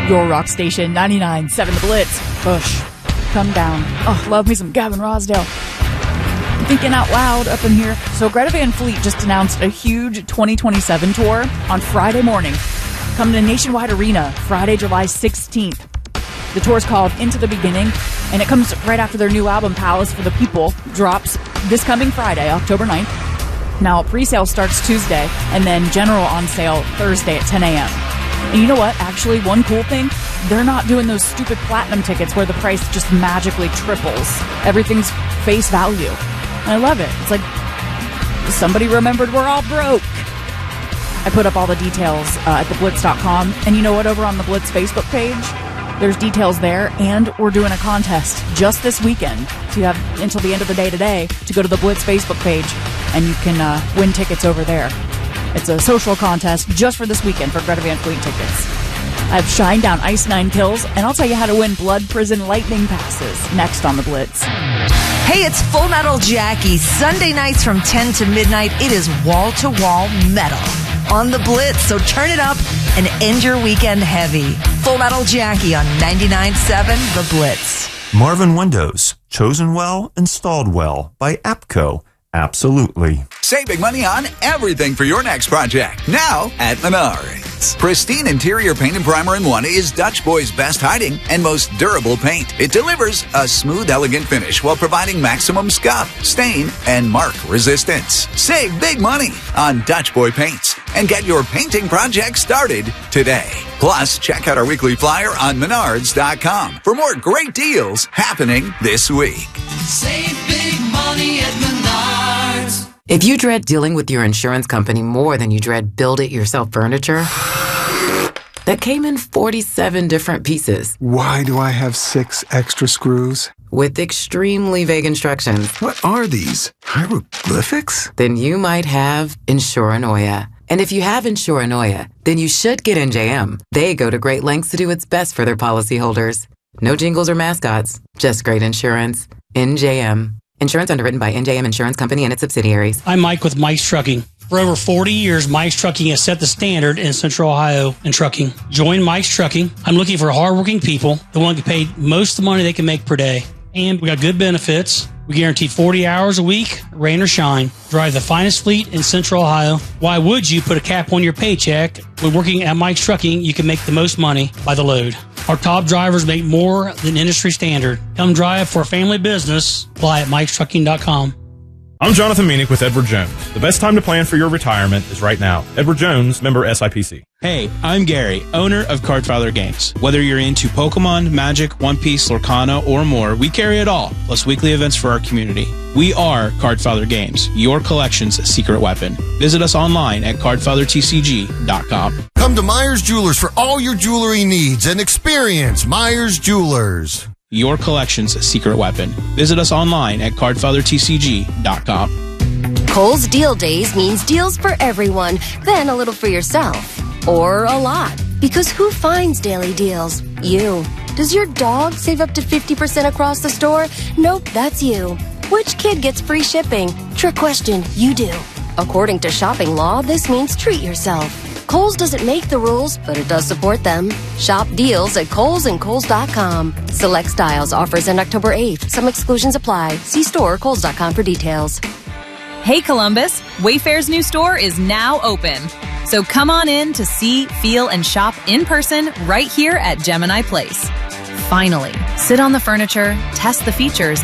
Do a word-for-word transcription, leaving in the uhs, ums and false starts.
Your rock station, ninety-nine point seven The Blitz. Push. Come down. Oh, love me some Gavin Rossdale. I'm thinking out loud up in here. So Greta Van Fleet just announced a huge twenty twenty-seven tour on Friday morning. Coming to Nationwide Arena, Friday, July sixteenth. The tour's called Into the Beginning, and it comes right after their new album, Palace for the People, drops this coming Friday, October ninth. Now, pre-sale starts Tuesday, and then general on sale Thursday at ten a.m. And you know what? Actually, one cool thing, they're not doing those stupid platinum tickets where the price just magically triples. Everything's face value. And I love it. It's like somebody remembered we're all broke. I put up all the details uh, at the blitz dot com. And you know what? Over on the Blitz Facebook page, there's details there. And we're doing a contest just this weekend. So you have until the end of the day today to go to the Blitz Facebook page, and you can uh, win tickets over there. It's a social contest just for this weekend for Greta Van Fleet tickets. I have Shinedown, Ice Nine Kills, and I'll tell you how to win Blood Prison Lightning passes next on the Blitz. Hey, it's Full Metal Jackie. Sunday nights from ten to midnight, it is wall-to-wall metal on the Blitz. So turn it up and end your weekend heavy. Full Metal Jackie on ninety-nine point seven The Blitz. Marvin Windows. Chosen well, installed well by APCO. Absolutely. Save big money on everything for your next project. Now at Menards. Pristine interior paint and primer in one is Dutch Boy's best hiding and most durable paint. It delivers a smooth, elegant finish while providing maximum scuff, stain, and mark resistance. Save big money on Dutch Boy paints and get your painting project started today. Plus, check out our weekly flyer on menards dot com for more great deals happening this week. Save big money at Menards. If you dread dealing with your insurance company more than you dread build-it-yourself furniture that came in forty-seven different pieces. Why do I have six extra screws? With extremely vague instructions. What are these? Hieroglyphics? Then you might have Insuranoia. And if you have Insuranoia, then you should get N J M. They go to great lengths to do its best for their policyholders. No jingles or mascots, just great insurance. N J M. Insurance underwritten by N J M Insurance Company and its subsidiaries. I'm Mike with Mike's Trucking. For over forty years, Mike's Trucking has set the standard in Central Ohio in trucking. Join Mike's Trucking. I'm looking for hardworking people that want to get paid most of the money they can make per day. And we got good benefits. We guarantee forty hours a week, rain or shine. Drive the finest fleet in Central Ohio. Why would you put a cap on your paycheck? When working at Mike's Trucking, you can make the most money by the load. Our top drivers make more than industry standard. Come drive for a family business. Apply at mikes trucking dot com. I'm Jonathan Meanick with Edward Jones. The best time to plan for your retirement is right now. Edward Jones, member S I P C. Hey, I'm Gary, owner of Cardfather Games. Whether you're into Pokemon, Magic, One Piece, Lorcana, or more, we carry it all, plus weekly events for our community. We are Cardfather Games, your collection's secret weapon. Visit us online at cardfather t c g dot com. Come to Myers Jewelers for all your jewelry needs and experience Myers Jewelers. Your collection's secret weapon. Visit us online at cardfather t c g dot com. Kohl's Deal Days means deals for everyone, then a little for yourself. Or a lot. Because who finds daily deals? You. Does your dog save up to fifty percent across the store? Nope, that's you. Which kid gets free shipping? Trick question, you do. According to shopping law, this means treat yourself. Kohl's doesn't make the rules, but it does support them. Shop deals at Kohl's and Kohl's dot com. Select styles offers end October eighth. Some exclusions apply. See store or Kohl's dot com for details. Hey Columbus, Wayfair's new store is now open. So come on in to see, feel, and shop in person right here at Gemini Place. Finally, sit on the furniture, test the features,